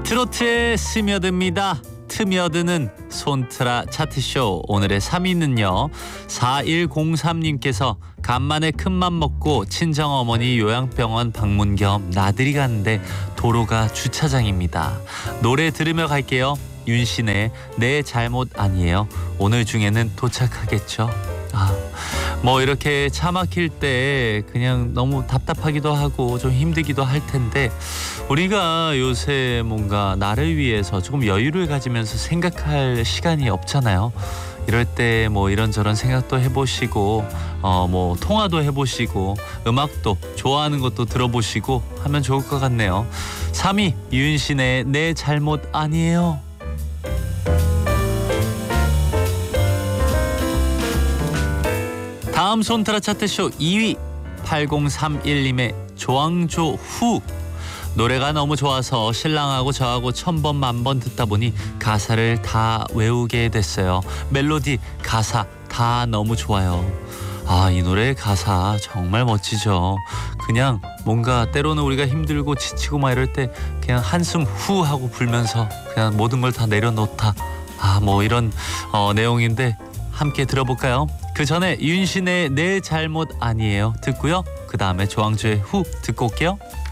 트로트에 스며듭니다. 트며드는 손트라 차트쇼. 오늘의 3위는요 4103님께서 간만에 큰맘 먹고 친정어머니 요양병원 방문 겸 나들이 가는데 도로가 주차장입니다. 노래 들으며 갈게요. 윤신의 내 잘못 아니에요. 오늘 중에는 도착하겠죠. 뭐 이렇게 차 막힐 때 그냥 너무 답답하기도 하고 좀 힘들기도 할 텐데 우리가 요새 뭔가 나를 위해서 조금 여유를 가지면서 생각할 시간이 없잖아요. 이럴 때 뭐 이런저런 생각도 해보시고 뭐 통화도 해보시고 음악도 좋아하는 것도 들어보시고 하면 좋을 것 같네요. 3위 윤신의 내 잘못 아니에요. 다음 손트라 차트쇼 2위 8031님의 조항조 후. 노래가 너무 좋아서 신랑하고 저하고 1000번 만번 듣다 보니 가사를 다 외우게 됐어요. 멜로디 가사 다 너무 좋아요. 이 노래의 가사 정말 멋지죠. 그냥 뭔가 때로는 우리가 힘들고 지치고 막 이럴 때 그냥 한숨 후 하고 불면서 그냥 모든 걸 다 내려놓다 뭐 이런 내용인데 함께 들어볼까요? 그 전에 윤신의 내 잘못 아니에요 듣고요. 그 다음에 조항조의 후 듣고 올게요.